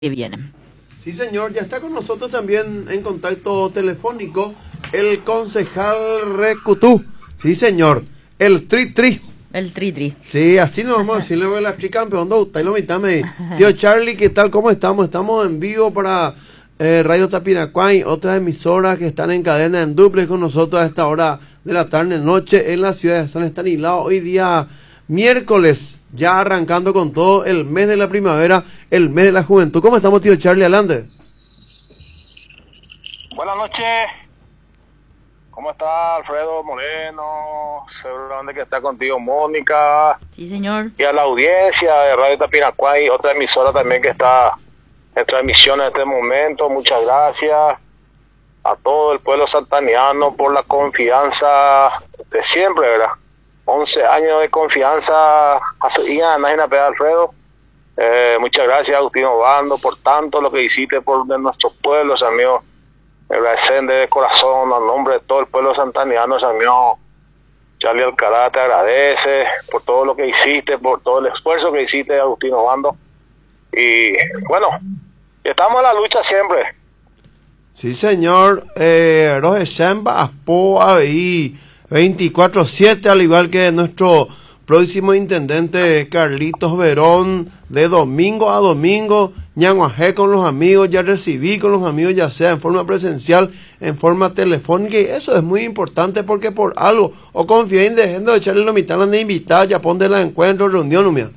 que vienen. Sí, señor, ya está con nosotros también en contacto telefónico el concejal Recutú. Sí, señor, el Tri-Tri. El Tri-Tri. Sí, así nos vamos a decirle a la tricampeón de Utailo Mitame. Tío Charlie, ¿qué tal? ¿Cómo estamos? Estamos en vivo para Radio Tapiracuay, otras emisoras que están en cadena en duplex con nosotros a esta hora de la tarde noche en la ciudad de San Estanislao. Hoy día miércoles, ya arrancando con todo el mes de la primavera, el mes de la juventud. ¿Cómo estamos, tío Charlie? Adelante. Buenas noches. ¿Cómo está Alfredo Moreno? Seguramente que está contigo Mónica. Sí, señor. Y a la audiencia de Radio Tapiracuay, otra emisora también que está en transmisión en este momento. Muchas gracias a todo el pueblo santaniano por la confianza de siempre, ¿verdad? 11 años de confianza y Alfredo. Muchas gracias, Agustín Obando, por tanto lo que hiciste por de nuestros pueblos, amigos. Agradecer de corazón a nombre de todo el pueblo santaniano, amigo. Charlie Alcalá te agradece por todo lo que hiciste, por todo el esfuerzo que hiciste, Agustín Obando. Y bueno, estamos en la lucha siempre. Sí, señor. Roge Shamba, Aspo, ABI 24/7, al igual que nuestro próximo intendente Carlitos Verón, de domingo a domingo, ñanguajé con los amigos, ya recibí con los amigos, ya sea en forma presencial, en forma telefónica, y eso es muy importante porque por algo, o confíen dejando de echarle la mitad de invitados, ya pon de la encuentro, reunión, mía.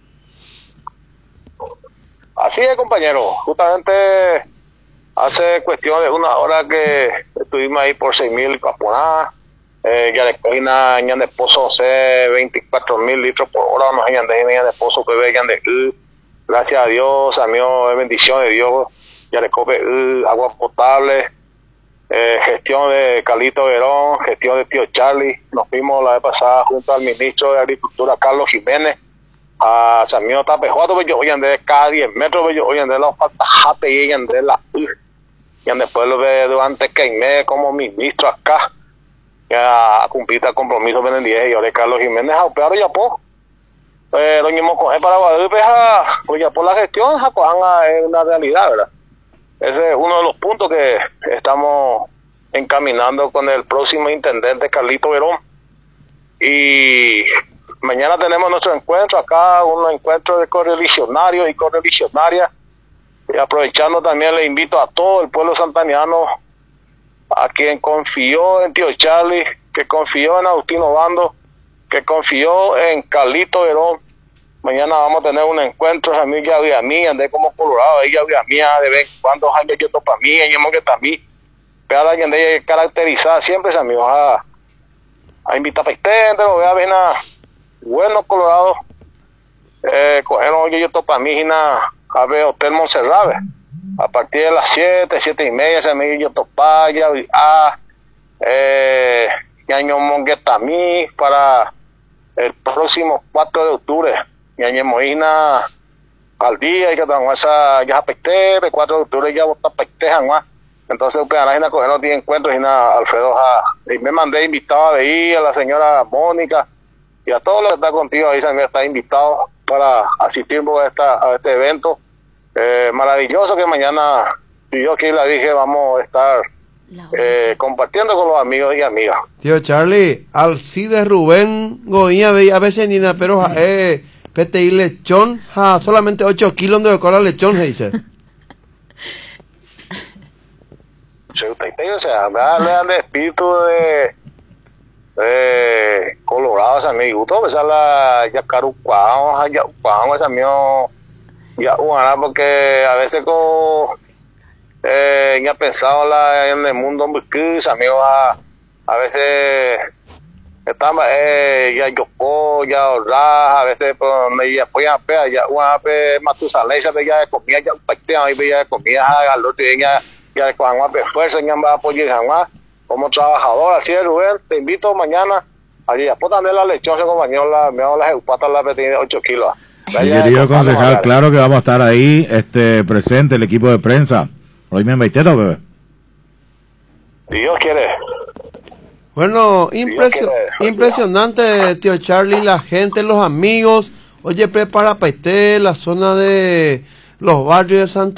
Así es, compañero, justamente hace cuestión de una hora que estuvimos ahí por 6.000 caponadas. Ya de coina ñan de pozo 24.000 litros por hora, no ñan de pozo bebé ñan de gracias a Dios, amigo, bendición de Dios, ya de cope agua potable, gestión de Carlito Verón, gestión de tío Charlie. Nos fuimos la vez pasada junto al ministro de Agricultura Carlos Jiménez a San Mío Tapejuato, pero yo hoy andé cada 10 metros, pero yo hoy andé la falta jape y andé la y después lo ve durante que me como ministro acá ya cumplir el compromiso en el 10 y ahora Carlos Jiménez a operar ya po lo mismo coger para Guadalupe pues ya por la gestión es una realidad, ¿verdad? Ese es uno de los puntos que estamos encaminando con el próximo intendente Carlito Verón. Y mañana tenemos nuestro encuentro acá, un encuentro de correligionarios y correligionarias, y aprovechando también le invito a todo el pueblo santaniano, a quien confió en tío Charlie, que confió en Agustín Obando, que confió en Carlito Verón. Mañana vamos a tener un encuentro, a mí ya vi a mí, andé como colorado, ella vi a mí, de vez en cuando años yo topa a mí, y yo que está a mí, pero alguien de caracterizada siempre, amigos, a invitar a gente, lo vea bien a buenos colorados, cogieron yo topa a mí, a ver Hotel Montserrat, a partir de las 7:30, se me yo topaya, ñaño monguetamí para el próximo 4 de octubre, ñaño moina al día, y que tengo esa ya peste, el 4 de octubre ya vota peste, entonces la coger los 10 encuentros, Alfredo, y me mandé invitado a ir a la señora Mónica, y a todos los que están contigo ahí también está invitado para asistir a este evento maravilloso que mañana, si yo aquí la dije, vamos a estar compartiendo con los amigos y amigas. Tío Charlie, Alcides Rubén Goía veía a veces ni nada, pero PTI lechón, solamente 8 kilos de cola lechón, se dice. O sea, me dan de espíritu de colorado, ese amigo, todo esa la yacarucuao, ese amigo, ya porque a veces ya pensado en el mundo amigos, a veces estamos ya yo ya ahorrar, a veces pues ya pues ya Matusalén ya de comida ya patea y ya de comida al otro ya de con fuerza ya va a apoyar como trabajador. Así es, Rubén, te invito mañana allí a poner la lechón, compañero, me hago las eupatas la de 8 kilos. Sí, querido concejal, claro que vamos a estar ahí presente el equipo de prensa. Hoy me invité, bebé. Si Dios quiere. Bueno, impresionante, tío Charlie, la gente, los amigos. Oye, prepara para la zona de los barrios de Santa